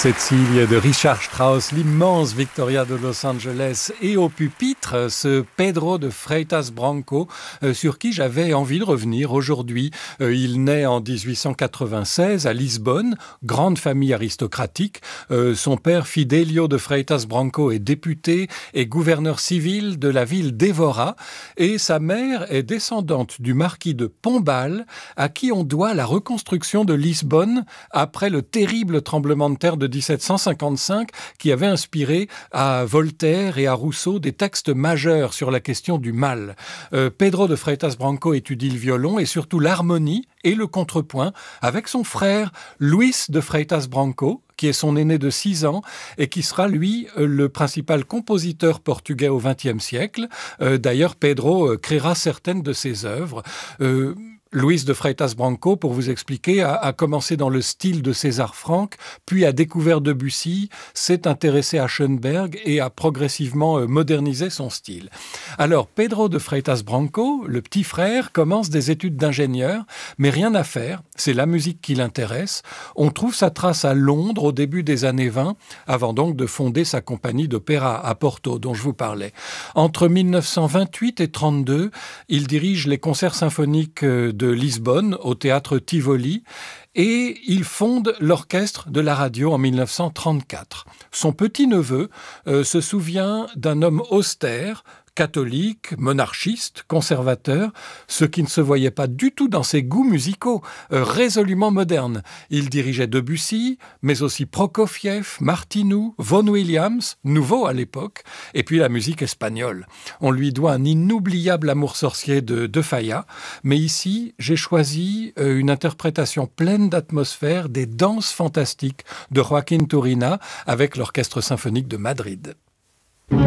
Cécile de Richard Strauss, l'immense Victoria de Los Angeles, et au pupitre, ce Pedro de Freitas Branco, sur qui j'avais envie de revenir aujourd'hui. Il naît en 1896 à Lisbonne, grande famille aristocratique. Son père, Fidelio de Freitas Branco, est député et gouverneur civil de la ville d'Evora, et sa mère est descendante du marquis de Pombal, à qui on doit la reconstruction de Lisbonne après le terrible tremblement de terre de 1755 qui avait inspiré à Voltaire et à Rousseau des textes majeurs sur la question du mal. Pedro de Freitas Branco étudie le violon et surtout l'harmonie et le contrepoint avec son frère Luis de Freitas Branco, qui est son aîné de 6 ans et qui sera, lui, le principal compositeur portugais au XXe siècle. D'ailleurs, Pedro créera certaines de ses œuvres. Luis de Freitas Branco, pour vous expliquer, a commencé dans le style de César Franck, puis a découvert Debussy, s'est intéressé à Schoenberg et a progressivement modernisé son style. Alors, Pedro de Freitas Branco, le petit frère, commence des études d'ingénieur, mais rien à faire, c'est la musique qui l'intéresse. On trouve sa trace à Londres au début des années 20, avant donc de fonder sa compagnie d'opéra à Porto, dont je vous parlais. Entre 1928 et 1932, il dirige les concerts symphoniques de Lisbonne, au théâtre Tivoli, et il fonde l'orchestre de la radio en 1934. Son petit-neveu se souvient d'un homme austère, catholique, monarchiste, conservateur, ce qui ne se voyait pas du tout dans ses goûts musicaux, résolument modernes. Il dirigeait Debussy, mais aussi Prokofiev, Martinou, Vaughan Williams, nouveau à l'époque, et puis la musique espagnole. On lui doit un inoubliable amour sorcier de Falla, mais ici, j'ai choisi une interprétation pleine d'atmosphère des danses fantastiques de Joaquín Turina avec l'Orchestre symphonique de Madrid.